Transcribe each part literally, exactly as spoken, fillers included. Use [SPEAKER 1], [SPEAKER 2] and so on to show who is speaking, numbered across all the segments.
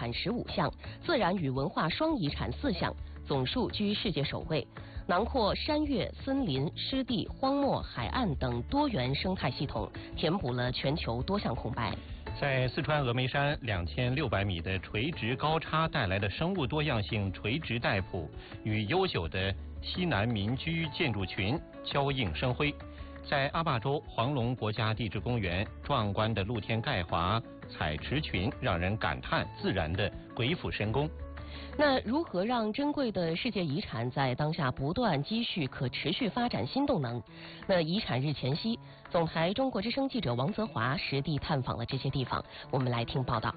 [SPEAKER 1] 产十五项，自然与文化双遗产四项，总数居世界首位，囊括山岳、森林、湿地、荒漠、海岸等多元生态系统，填补了全球多项空白。
[SPEAKER 2] 在四川峨眉山两千六百米的垂直高差带来的生物多样性垂直带谱，与悠久的西南民居建筑群交映生辉。在阿坝州黄龙国家地质公园，壮观的露天盖华采池群让人感叹自然的鬼斧神工。
[SPEAKER 1] 那如何让珍贵的世界遗产在当下不断积蓄可持续发展新动能？那遗产日前夕，总台中国之声记者王泽华实地探访了这些地方，我们来听报道。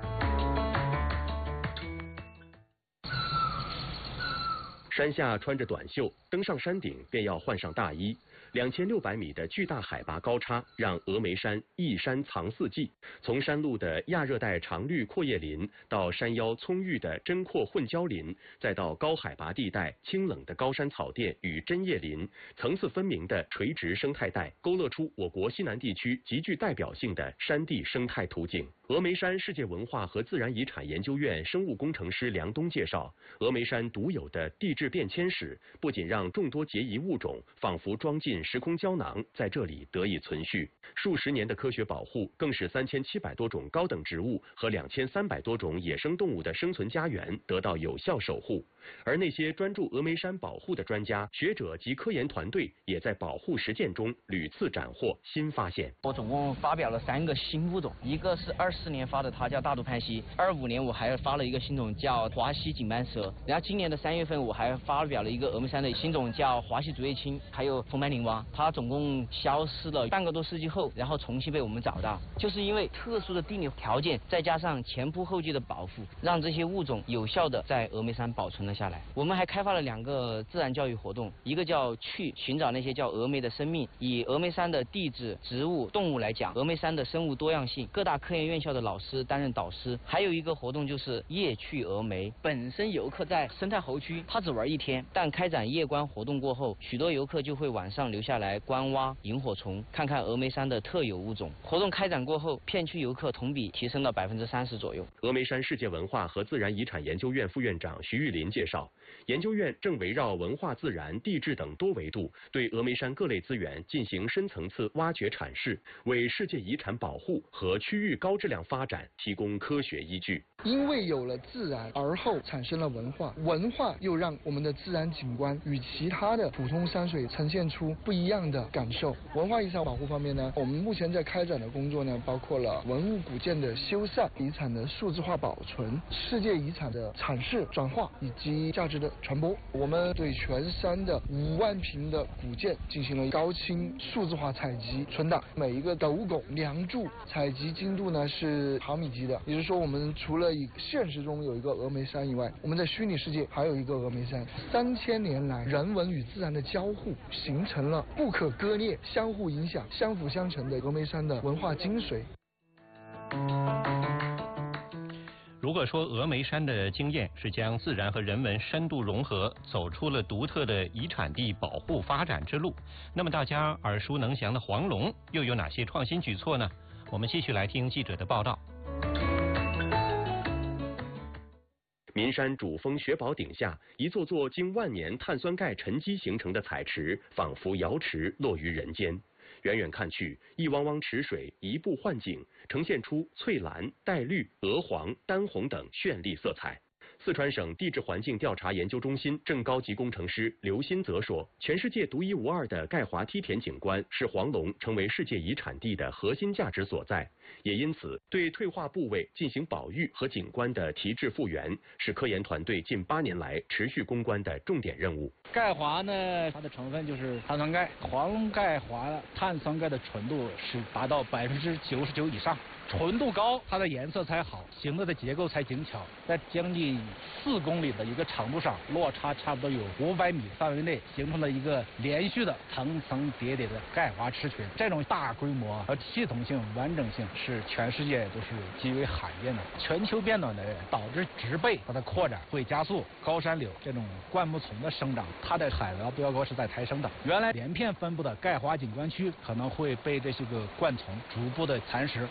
[SPEAKER 3] 山下穿着短袖，登上山顶便要换上大衣。两千六百米的巨大海拔高差，让峨眉山一山藏四季。从山路的亚热带常绿阔叶林，到山腰葱郁的针阔混交林，再到高海拔地带清冷的高山草甸与针叶林，层次分明的垂直生态带，勾勒出我国西南地区极具代表性的山地生态图景。峨眉山世界文化和自然遗产研究院生物工程师梁东介绍，峨眉山独有的地质变迁史，不仅让众多结遗物种仿佛装进时空胶囊，在这里得以存续。数十年的科学保护，更使三千七百多种高等植物和两千三百多种野生动物的生存家园得到有效守护。而那些专注峨眉山保护的专家、学者及科研团队，也在保护实践中屡次斩获新发现。
[SPEAKER 4] 我总共发表了三个新物种，一个是二四年发的，它叫大肚攀蜥；二五年我还发了一个新种叫华西锦斑蛇，然后今年的三月份我还发表了一个峨眉山的新种叫华西竹叶青，还有红斑羚蛙。它总共消失了半个多世纪后，然后重新被我们找到，就是因为特殊的地理条件，再加上前仆后继的保护，让这些物种有效的在峨眉山保存了下来。我们还开发了两个自然教育活动，一个叫去寻找那些叫峨眉的生命，以峨眉山的地质、植物、动物来讲峨眉山的生物多样性，各大科研院校的老师担任导师。还有一个活动就是夜去峨眉，本身游客在生态猴区他只玩一天，但开展夜观活动过后，许多游客就会晚上留下来观蛙、萤火虫，看看峨眉山的特有物种。活动开展过后，片区游客同比提升了百分之三十左右。
[SPEAKER 3] 峨眉山世界文化和自然遗产研究院副院长徐玉林介绍，研究院正围绕文化、自然、地质等多维度，对峨眉山各类资源进行深层次挖掘阐释，为世界遗产保护和区域高质量发展提供科学依据。
[SPEAKER 5] 因为有了自然，而后产生了文化，文化又让我们的自然景观与其他的普通山水呈现出不一样的感受。文化遗产保护方面呢，我们目前在开展的工作呢，包括了文物古建的修缮、遗产的数字化保存、世界遗产的阐释、转化以及价值的传播。我们对全山的五万平的古建进行了高清数字化采集存档，每一个斗拱、梁柱采集精度呢是毫米级的，也就是说，我们除了以现实中有一个峨眉山以外，我们在虚拟世界还有一个峨眉山。三千年来，人文与自然的交互，形成了不可割裂、相互影响、相辅相成的峨眉山的文化精髓。
[SPEAKER 2] 如果说峨眉山的经验是将自然和人文深度融合，走出了独特的遗产地保护发展之路，那么大家耳熟能详的黄龙又有哪些创新举措呢？我们继续来听记者的报道。
[SPEAKER 3] 岷山主峰雪宝顶下，一座座经万年碳酸钙沉积形成的彩池，仿佛瑶池落于人间。远远看去，一汪汪池水移步换景，呈现出翠蓝、带绿、鹅黄、丹红等绚丽色彩。四川省地质环境调查研究中心正高级工程师刘新泽说，全世界独一无二的盖华梯田景观是黄龙成为世界遗产地的核心价值所在，也因此对退化部位进行保育和景观的提质复原，是科研团队近八年来持续攻关的重点任务。
[SPEAKER 6] 钙华呢，它的成分就是碳酸钙，黄龙钙华碳酸钙的纯度是达到百分之九十九以上。纯度高，它的颜色才好，形态的结构才精巧，在将近四公里的一个长度上，落差差不多有五百米范围内，形成了一个连续的层层叠叠的钙华池群。这种大规模和系统性、完整性是全世界都是极为罕见的。全球变暖的导致植被它的扩展会加速，高山柳这种灌木丛的生长，它的海拔标高是在抬升的。原来连片分布的钙华景观区可能会被这些个灌丛逐步的蚕食，经过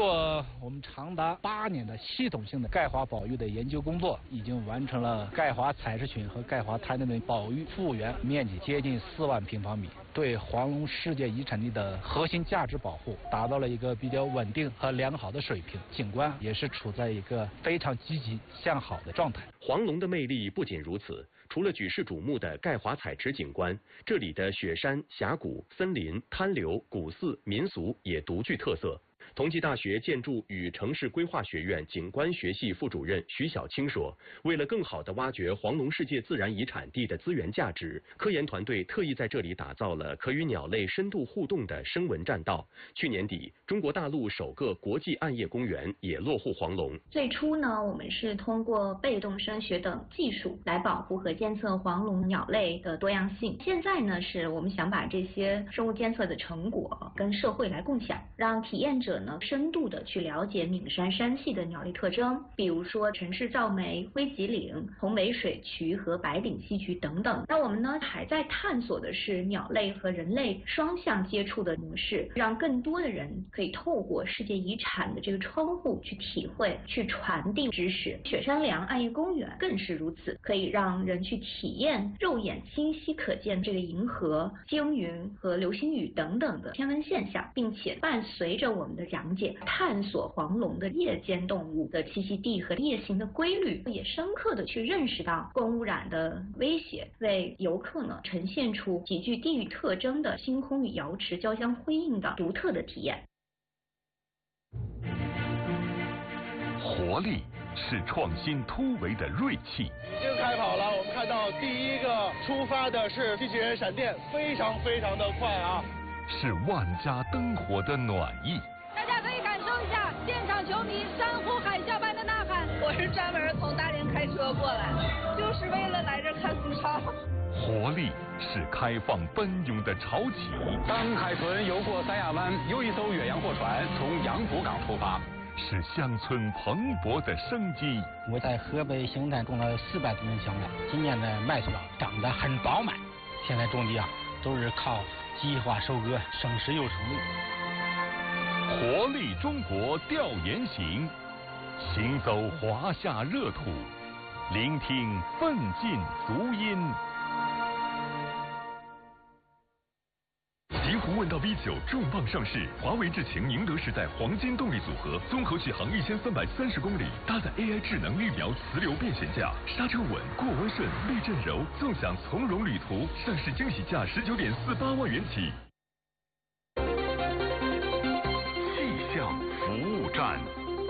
[SPEAKER 6] 过我们长达八年的系统性的钙华保育的研究工作，已经完成了钙华采石群和钙华滩内的保育复原面积接近四万平方米，对黄龙世界遗产地的核心价值保护达到了一个比较稳定和良好的水平，景观也是处在一个非常积极向好的状态。
[SPEAKER 3] 黄龙的魅力不仅如此，除了举世瞩目的钙华采池景观，这里的雪山、峡谷、森林、滩流、古寺、民俗也独具特色。同济大学建筑与城市规划学院景观学系副主任徐小青说，为了更好地挖掘黄龙世界自然遗产地的资源价值，科研团队特意在这里打造了可与鸟类深度互动的声纹栈道。去年底，中国大陆首个国际暗夜公园也落户黄龙。
[SPEAKER 7] 最初呢，我们是通过被动声学等技术来保护和监测黄龙鸟类的多样性。现在呢，是我们想把这些生物监测的成果跟社会来共享，让体验者呢深度的去了解岷山山系的鸟类特征，比如说城市噪鹂、灰脊岭、红尾水渠和白顶溪渠等等。那我们呢还在探索的是鸟类和人类双向接触的模式，让更多的人可以透过世界遗产的这个窗户去体会、去传递知识。雪山梁暗夜公园更是如此，可以让人去体验肉眼清晰可见这个银河、鲸云和流星雨等等的天文现象，并且伴随着我们的讲解，探索黄龙的夜间动物的栖息地和夜行的规律，也深刻的去认识到光污染的威胁，为游客呢呈现出极具地域特征的星空与瑶池交相辉映的独特的体验。
[SPEAKER 8] 活力是创新突围的锐气。
[SPEAKER 9] 已经开跑了，我们看到第一个出发的是机器人闪电，非常非常的快啊！
[SPEAKER 8] 是万家灯火的暖意。
[SPEAKER 10] 大家可以感受一下现场球迷山呼海啸般的呐喊。我是专门从大连开车过来，就是为了来这看苏超。
[SPEAKER 8] 活力是开放奔涌的潮起。
[SPEAKER 11] 当海豚游过三亚湾，又一艘远洋货船从杨浦港出发。
[SPEAKER 8] 是乡村蓬勃的生机。
[SPEAKER 12] 我在河北邢台种了四百多亩小麦，今年的麦穗长得很饱满。现在种地啊，都是靠计划收割，省时又省力。
[SPEAKER 8] 活力中国调研行，行走华夏热土，聆听奋进足音。极狐问道 V 九重磅上市，华为智擎宁德时代黄金动力组合，综合续航一千三百三十公里，搭载 A I 智能绿苗磁流变悬架，刹车稳，过弯顺，避震柔，纵享从容旅途。上市惊喜价十九点四八万元起。气象服务站。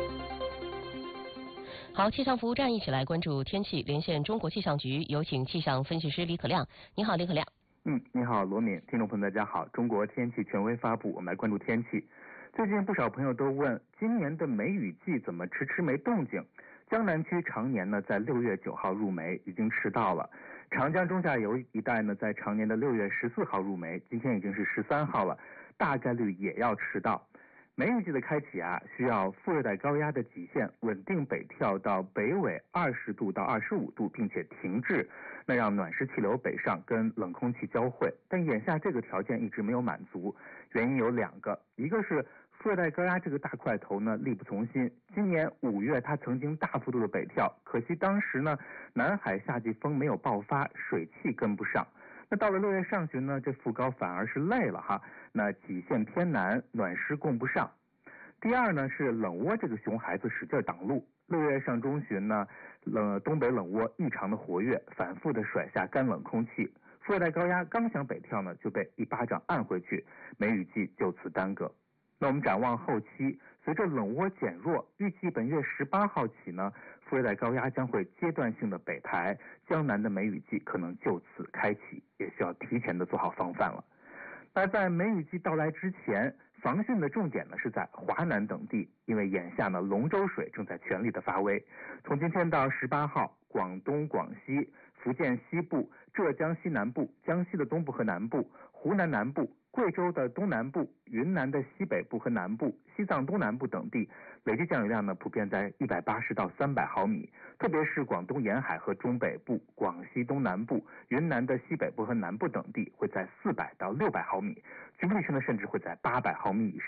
[SPEAKER 1] 好，气象服务站一起来关注天气，连线中国气象局，有请气象分析师李可亮。你好，李可亮。
[SPEAKER 13] 嗯，你好，罗敏，听众朋友大家好。中国天气权威发布，我们来关注天气。最近不少朋友都问，今年的梅雨季怎么迟迟没动静？江南区常年呢在六月九号入梅，已经迟到了。长江中下游一带呢在常年的六月十四号入梅，今天已经是十三号了，大概率也要迟到。梅雨季的开启啊，需要副热带高压的极限稳定北跳到北纬二十度到二十五度，并且停滞，那让暖湿气流北上跟冷空气交汇。但眼下这个条件一直没有满足，原因有两个，一个是副热带高压这个大块头呢力不从心，今年五月它曾经大幅度的北跳，可惜当时呢南海夏季风没有爆发，水汽跟不上。那到了六月上旬呢，这副高反而是累了哈，那极限偏南，暖湿供不上。第二呢是冷涡这个熊孩子使劲挡路，六月上中旬呢，冷东北冷涡异常的活跃，反复的甩下干冷空气，副热带高压刚想北跳呢，就被一巴掌按回去，梅雨季就此耽搁。那我们展望后期，随着冷涡减弱，预计本月十八号起呢，副热带高压将会阶段性的北抬，江南的梅雨季可能就此开启，也需要提前的做好防范了。那在梅雨季到来之前，防汛的重点呢是在华南等地，因为眼下呢龙舟水正在全力的发威。从今天到十八号，广东、广西、福建西部、浙江西南部、江西的东部和南部、湖南南部、贵州的东南部、云南的西北部和南部、西藏东南部等地，累计降雨量呢普遍在一百八十到三百毫米，特别是广东沿海和中北部、广西东南部、云南的西北部和南部等地会在四百到六百毫米，局部地区呢甚至会在八百毫米以上。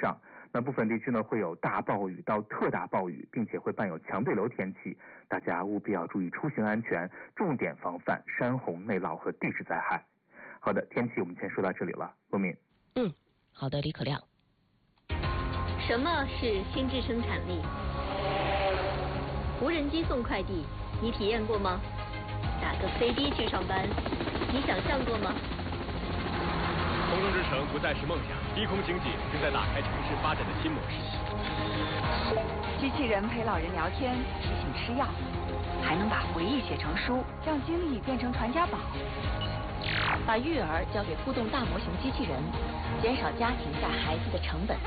[SPEAKER 13] 那部分地区呢会有大暴雨到特大暴雨，并且会伴有强对流天气，大家务必要注意出行安全，重点防范山洪、内涝和地质灾害。好的，天气我们先说到这里了，陆敏。
[SPEAKER 1] 嗯，好的，李可亮。
[SPEAKER 14] 什么是心智生产力？无人机送快递，你体验过吗？打个飞的去上班，你想象过吗？
[SPEAKER 15] 空中之城不再是梦想，低空经济正在打开城市发展的新模式。
[SPEAKER 16] 机器人陪老人聊天，提醒吃药，还能把回忆写成书，让经历变成传家宝。
[SPEAKER 14] 把育儿交给互动大模型机器人，减少家庭带孩子的成本。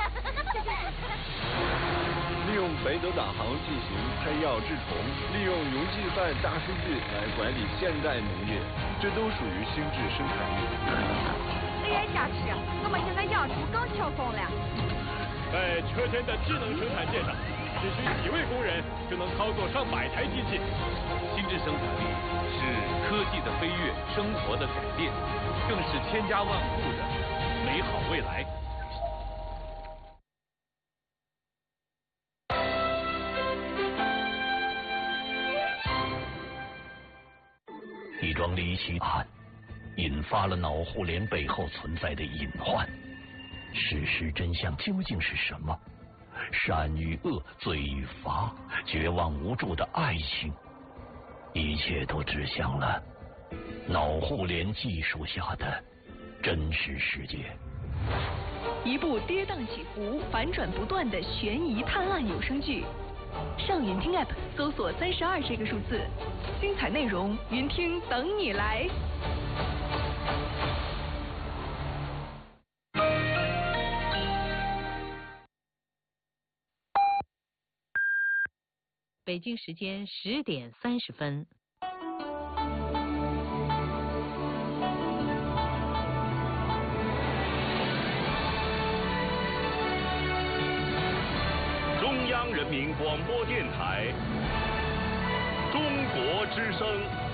[SPEAKER 17] 利用北斗导航进行喷药治虫，利用云计算大数据来管理现代农业，这都属于心智生产力。
[SPEAKER 16] A I 加持，我们现在养猪更轻松了。
[SPEAKER 15] 在车间的智能生产线上，只需几位工人就能操作上百台机器。
[SPEAKER 8] 心智生产力是科技的飞跃，生活的改变，更是千家万户的美好未来。
[SPEAKER 18] 一桩离奇案引发了脑互联背后存在的隐患，事实真相究竟是什么？善与恶，罪与罚，绝望无助的爱情，一切都指向了脑互联技术下的真实世界。
[SPEAKER 19] 一部跌宕起伏、反转不断的悬疑探案有声剧，上云听 App 搜索三十二这个数字，精彩内容云听等你来。
[SPEAKER 20] 北京时间十点三十分。
[SPEAKER 8] 中央人民广播电台，中国之声。